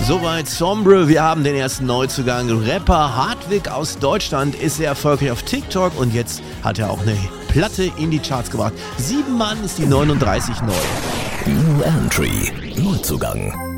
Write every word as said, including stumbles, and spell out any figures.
Soweit Sombre, wir haben den ersten Neuzugang. Rapper Hartwig aus Deutschland ist sehr erfolgreich auf TikTok und jetzt hat er auch eine Platte in die Charts gebracht. Sieben Mann ist die neununddreißig neu. New Entry, Neuzugang.